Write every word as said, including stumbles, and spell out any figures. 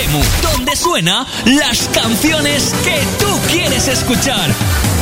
F M, donde suena las canciones que tú quieres escuchar.